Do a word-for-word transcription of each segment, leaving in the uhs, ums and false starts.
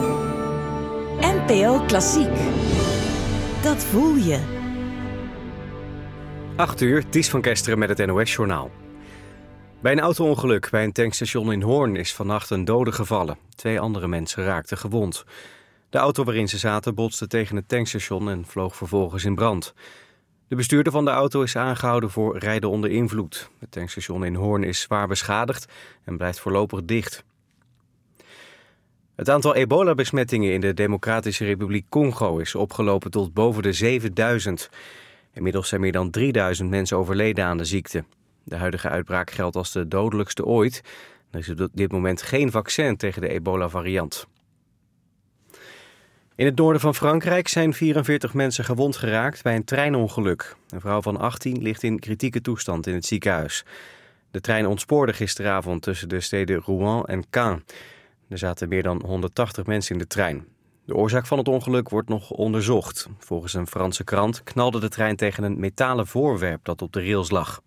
N P O Klassiek. Dat voel je. acht uur, Ties van Kesteren met het N O S-journaal. Bij een auto-ongeluk bij een tankstation in Hoorn is vannacht een dode gevallen. Twee andere mensen raakten gewond. De auto waarin ze zaten botste tegen het tankstation en vloog vervolgens in brand. De bestuurder van de auto is aangehouden voor rijden onder invloed. Het tankstation in Hoorn is zwaar beschadigd en blijft voorlopig dicht. Het aantal ebola-besmettingen in de Democratische Republiek Congo is opgelopen tot boven de zevenduizend. Inmiddels zijn meer dan drieduizend mensen overleden aan de ziekte. De huidige uitbraak geldt als de dodelijkste ooit. Er is op dit moment geen vaccin tegen de ebola-variant. In het noorden van Frankrijk zijn vierenveertig mensen gewond geraakt bij een treinongeluk. Een vrouw van achttien ligt in kritieke toestand in het ziekenhuis. De trein ontspoorde gisteravond tussen de steden Rouen en Caen. Er zaten meer dan honderdtachtig mensen in de trein. De oorzaak van het ongeluk wordt nog onderzocht. Volgens een Franse krant knalde de trein tegen een metalen voorwerp dat op de rails lag.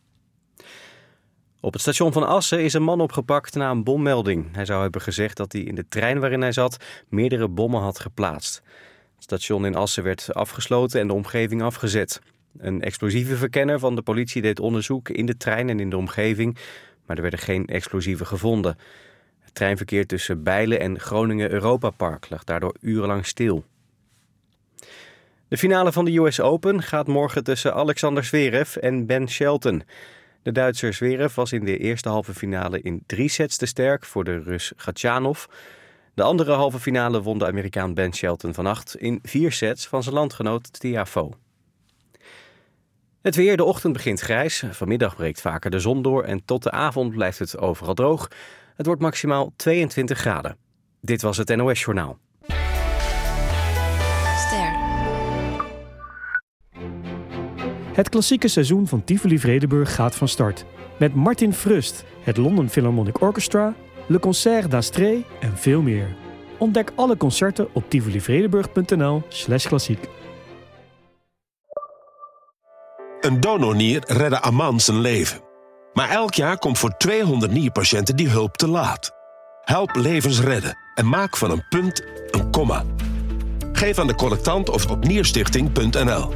Op het station van Assen is een man opgepakt na een bommelding. Hij zou hebben gezegd dat hij in de trein waarin hij zat meerdere bommen had geplaatst. Het station in Assen werd afgesloten en de omgeving afgezet. Een explosievenverkenner van de politie deed onderzoek in de trein en in de omgeving, maar er werden geen explosieven gevonden. Het treinverkeer tussen Bijlen en Groningen Europa Park lag daardoor urenlang stil. De finale van de U S Open gaat morgen tussen Alexander Zverev en Ben Shelton. De Duitser Zverev was in de eerste halve finale in drie sets te sterk voor de Rus Khachanov. De andere halve finale won de Amerikaan Ben Shelton vannacht in vier sets van zijn landgenoot Tiafoe. Het weer, de ochtend begint grijs. Vanmiddag breekt vaker de zon door en tot de avond blijft het overal droog. Het wordt maximaal tweeëntwintig graden. Dit was het N O S-journaal. Ster. Het klassieke seizoen van Tivoli Vredenburg gaat van start. Met Martin Frust, het London Philharmonic Orchestra, Le Concert d'Astrée en veel meer. Ontdek alle concerten op tivolivredenburg.nl slash klassiek. Een donornier redde Aman zijn leven. Maar elk jaar komt voor tweehonderd nierpatiënten die hulp te laat. Help levens redden en maak van een punt een komma. Geef aan de collectant of op nierstichting punt n l.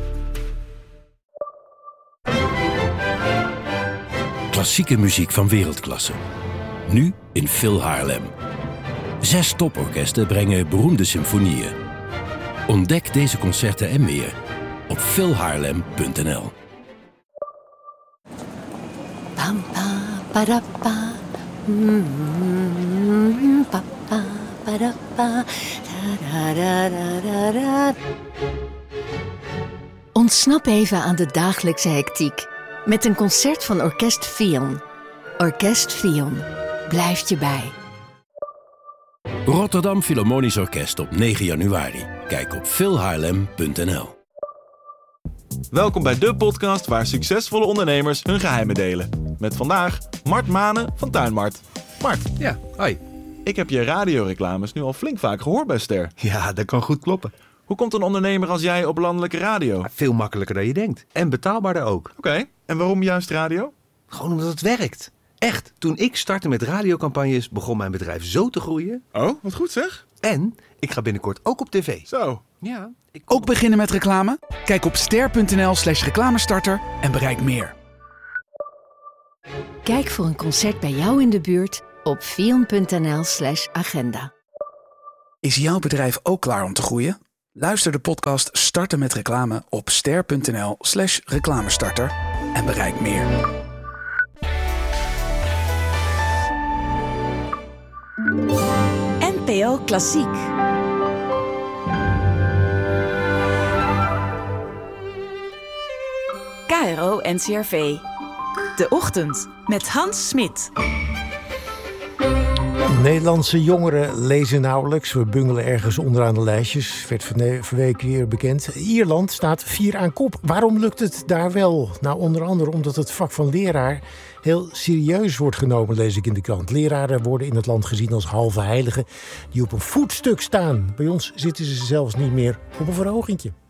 Klassieke muziek van wereldklasse. Nu in Phil Haarlem. Zes toporkesten brengen beroemde symfonieën. Ontdek deze concerten en meer op phil haarlem punt n l. Pam, pa, para, pa. Mm, pa, pa, para, pa. Da, da, da, da, da. Ontsnap even aan de dagelijkse hectiek met een concert van Orkest Fion. Orkest Fion blijft je bij. Rotterdam Philharmonisch Orkest op negen januari. Kijk op phil haarlem punt n l. Welkom bij de podcast waar succesvolle ondernemers hun geheimen delen. Met vandaag Mart Manen van Tuinmart. Mart. Ja, hoi. Ik heb je radioreclames nu al flink vaak gehoord bij Ster. Ja, dat kan goed kloppen. Hoe komt een ondernemer als jij op landelijke radio? Veel makkelijker dan je denkt. En betaalbaarder ook. Oké, okay. En waarom juist radio? Gewoon omdat het werkt. Echt, toen ik startte met radiocampagnes begon mijn bedrijf zo te groeien. Oh, wat goed zeg. En ik ga binnenkort ook op tv. Zo. Ja. Ik... Ook beginnen met reclame? Kijk op ster.nl slash reclamestarter en bereik meer. Kijk voor een concert bij jou in de buurt op fion.nl slash agenda. Is jouw bedrijf ook klaar om te groeien? Luister de podcast Starten met reclame op ster.nl slash reclamestarter en bereik meer. N P O Klassiek. K R O N C R V. De Ochtend met Hans Smit. Nederlandse jongeren lezen nauwelijks. We bungelen ergens onderaan de lijstjes. Werd verweken weer bekend. Ierland staat vier aan kop. Waarom lukt het daar wel? Nou, onder andere omdat het vak van leraar heel serieus wordt genomen, lees ik in de krant. Leraren worden in het land gezien als halve heiligen die op een voetstuk staan. Bij ons zitten ze zelfs niet meer op een verhogingje.